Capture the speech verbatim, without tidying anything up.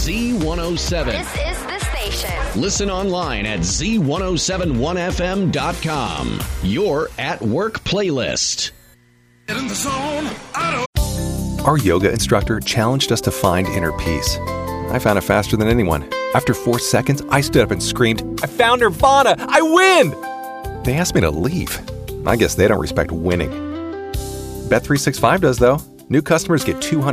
Z one oh seven. This is the station. Listen online at Z ten seventy-one F M dot com. Your at work playlist. Get in the zone. I don't. Our yoga instructor challenged us to find inner peace. I found it faster than anyone. After four seconds, I stood up and screamed, "I found Nirvana! I win!" They asked me to leave. I guess they don't respect winning. Bet three sixty-five does, though. New customers get two hundred